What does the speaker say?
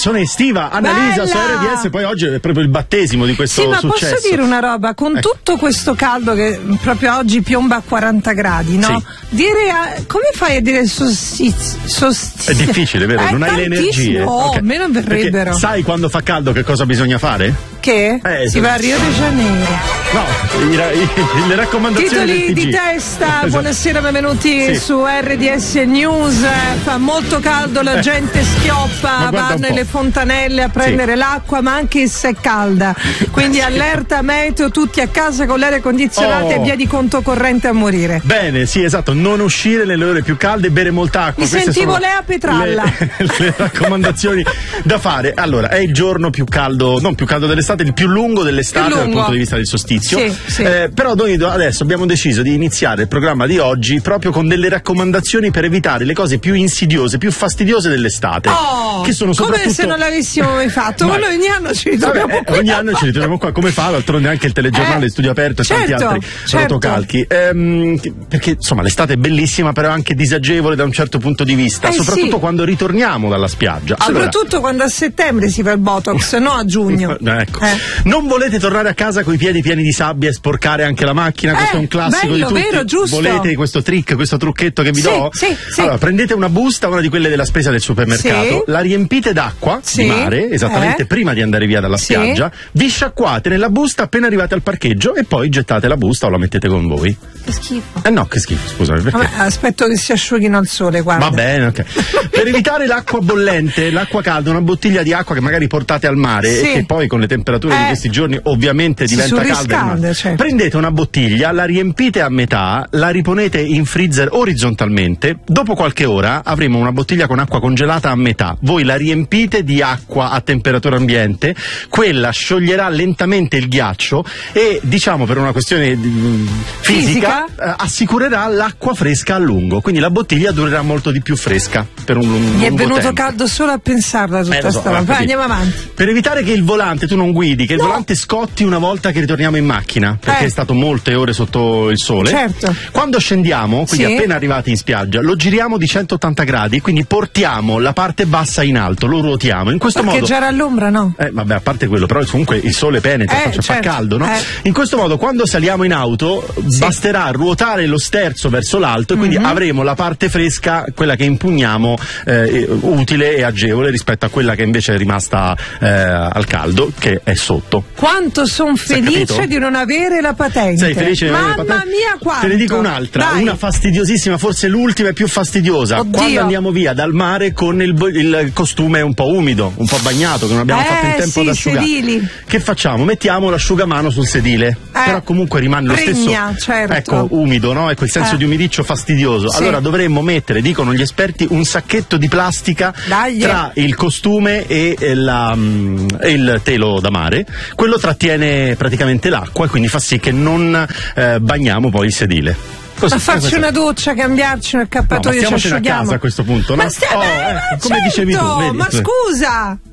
canzone estiva, Annalisa su RDS, poi oggi è proprio il battesimo di questo successo. Sì, ma posso dire una roba, con tutto questo caldo che proprio oggi piomba a 40 gradi, no? Sì. Come fai a dire solstizio? È difficile, vero? Non hai le energie. No, Okay. a me non verrebbero. Perché sai quando fa caldo che cosa bisogna fare? Che? Si va a Rio de Janeiro. No, le raccomandazioni Titoli del TG. di testa, Esatto. Buonasera, benvenuti su RDS News. Fa molto caldo, la gente schioppa, va nelle fontanelle a prendere l'acqua, ma anche se è calda. Quindi allerta meteo, tutti a casa con l'aria condizionata e via di conto corrente a morire. Bene, sì, esatto, non uscire nelle ore più calde, bere molta acqua. Mi sentivo Lea Petralla. Le raccomandazioni da fare. Allora, è il giorno più caldo, non più caldo dell'estate, il più lungo dell'estate dal punto di vista del solstizio. Sì. Però noi adesso abbiamo deciso di iniziare il programma di oggi proprio con delle raccomandazioni per evitare le cose più insidiose, più fastidiose dell'estate. Che sono soprattutto... Come se non l'avessimo mai fatto, ma noi ogni anno ci ritroviamo qua. Ogni anno ci ritroviamo qua, come fa d'altronde anche il telegiornale Studio Aperto e tanti altri rotocalchi. Perché insomma l'estate è bellissima, però è anche disagevole da un certo punto di vista, soprattutto quando ritorniamo dalla spiaggia. Soprattutto quando a settembre si fa il Botox, no a giugno. Ecco. Non volete tornare a casa con i piedi pieni di sabbia e sporcare anche la macchina? Questo è un classico bello, di tutti. vero, giusto. Volete questo trick, questo trucchetto che vi do? Sì. Allora, prendete una busta, una di quelle della spesa del supermercato, la riempite d'acqua di mare, esattamente prima di andare via dalla spiaggia, vi sciacquate nella busta appena arrivate al parcheggio e poi gettate la busta o la mettete con voi. Che schifo. No, che schifo, scusami, perché? Vabbè, aspetto che si asciughino al sole, guarda. Va bene, ok. Per evitare l'acqua bollente, l'acqua calda, una bottiglia di acqua che magari portate al mare e che poi con le temperature di questi giorni ovviamente diventa calda. Certo. Prendete una bottiglia, la riempite a metà, la riponete in freezer orizzontalmente, dopo qualche ora avremo una bottiglia con acqua congelata a metà. Voi la riempite di acqua a temperatura ambiente, quella scioglierà lentamente il ghiaccio e, diciamo per una questione fisica assicurerà l'acqua fresca a lungo, quindi la bottiglia durerà molto di più fresca per un lungo tempo. Mi è venuto caldo solo a pensarla tutta sta roba. Vai, andiamo avanti. Per evitare che il volante, tu non guidi, che il volante scotti una volta che ritorniamo in macchina, perché è stato molte ore sotto il sole. Certo. Quando scendiamo, quindi appena arrivati in spiaggia, lo giriamo di 180 gradi, quindi portiamo la parte bassa in alto, lo ruotiamo. In questo modo. Perché già era all'ombra, no? Vabbè, a parte quello, però comunque il sole penetra, fa caldo, no? In questo modo, quando saliamo in auto, basterà ruotare lo sterzo verso l'alto e quindi avremo la parte fresca, quella che impugniamo, utile e agevole rispetto a quella che invece è rimasta al caldo, che è sotto. Quanto sono felice di non avere la patente. Sei felice di non avere la patente? Mamma mia, quanto! Te ne dico un'altra, una fastidiosissima, forse l'ultima e più fastidiosa. Oddio. Quando andiamo via dal mare con il costume un po' umido, un po' bagnato, che non abbiamo fatto in tempo ad asciugare. Sedili. Che facciamo? Mettiamo l'asciugamano sul sedile, però comunque rimane lo stesso, ecco, umido, no? Ecco il senso di umidiccio fastidioso. Allora dovremmo mettere, dicono gli esperti, un sacchetto di plastica tra il costume e il telo da mare. Quello trattiene praticamente l'acqua e quindi fa sì che non bagniamo poi il sedile. Ma farci una doccia, cambiarci un accappatoio, ci asciughiamo. A casa a questo punto, no? Ma come dicevi tu, vedi? Ma scusa!